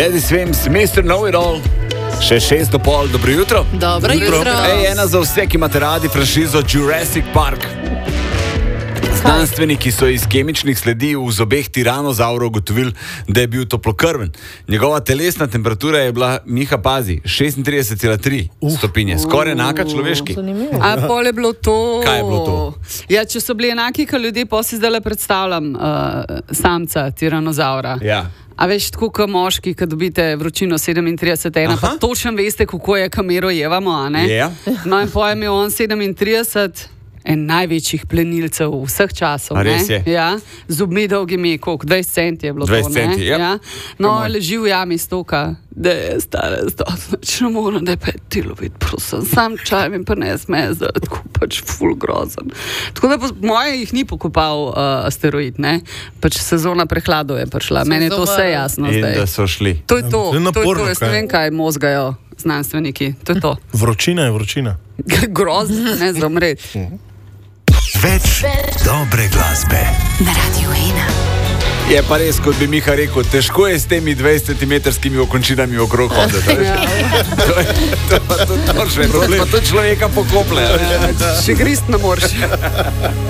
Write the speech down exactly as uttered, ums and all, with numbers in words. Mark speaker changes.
Speaker 1: Daddy Swims, mister Know-It-All. Še šest do pol, dobro jutro.
Speaker 2: Dobro jutro.
Speaker 1: Ej, ena za vse, ki imate radi franšizo Jurassic Park. Znanstveniki so iz kemičnih sledi v zobeh tiranozaurov ugotovili, da je bil toplokrven. Njegova telesna temperatura je bila, Miha pazi, šestintrideset cela tri stopinje, skoraj enaka človeški.
Speaker 2: A pol je bilo to...
Speaker 1: Kaj je bilo to?
Speaker 2: Ja, če so bili enaki, kot ljudje, pa si zdaj le predstavljam uh, samca tiranozaura.
Speaker 1: Ja.
Speaker 2: A veš, tako kot moški, ko dobite vročino sedemintrideset ena, pa točno veste, kako je kamero jevamo, a ne?
Speaker 1: Ja.
Speaker 2: No in pojem je on sedemintrideset, en največjih plenilcev vseh časov.
Speaker 1: A res je?
Speaker 2: Ja, z zobmi dolgimi, koliko, dvajset centi je bilo to, ne?
Speaker 1: dvajset centi, ja.
Speaker 2: Ja. No, leži v jami stoka, da je stara zdosno, če ne moram, da je pet tilovit, prosim, sam čaj mi pa ne sme, tako pač ful grozen. Tako da po moje jih ni pokopal uh, asteroid, ne? Pač sezona prehladov je prišla, meni je to vse jasno
Speaker 1: In
Speaker 2: zdaj.
Speaker 1: da so šli.
Speaker 2: To je to,
Speaker 3: To je
Speaker 2: to je
Speaker 3: naporno,
Speaker 2: to, jaz ne
Speaker 3: kaj?
Speaker 2: vem, kaj mozgajo znanstveniki, to je to.
Speaker 3: Vročina je vročina.
Speaker 2: Grozno, ne za umreti.
Speaker 4: Več dobre glasbe
Speaker 5: Na Radio ena.
Speaker 1: Je pa res, kot bi Miha rekel, težko je s temi dvajsetcentimetrskimi okončinami okrog hoditi.
Speaker 2: Ja.
Speaker 1: To je to je pa tudi točno, to pa to človeka pokoplje.
Speaker 2: Še grist ne moreš.